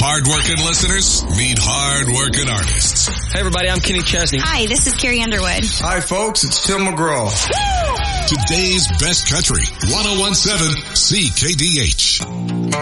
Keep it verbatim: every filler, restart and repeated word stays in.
hard-working listeners meet hard-working artists. Hey, everybody, I'm Kenny Chesney. Hi, this is Carrie Underwood. Hi, folks, it's Tim McGraw. Today's best country, one oh one point seven C K D H.